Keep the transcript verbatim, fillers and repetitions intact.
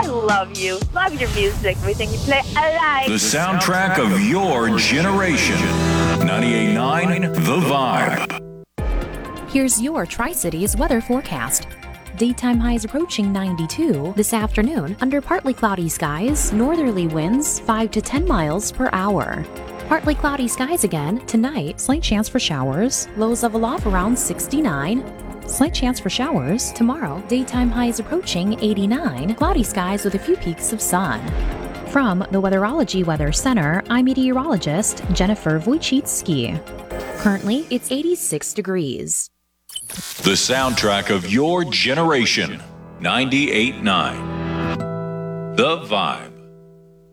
I love you. Love your music. Everything you play, I like. The soundtrack of your generation. ninety-eight point nine The Vibe. Here's your Tri-Cities weather forecast. Daytime highs approaching ninety-two this afternoon under partly cloudy skies, northerly winds five to ten miles per hour. Partly cloudy skies again tonight, slight chance for showers, lows level off around sixty-nine. Slight chance for showers tomorrow, daytime highs approaching eighty-nine, cloudy skies with a few peaks of sun. From the Weatherology Weather Center, I'm meteorologist Jennifer Wojcicki. Currently, it's eighty-six degrees. The soundtrack of your generation. ninety-eight point nine The Vibe.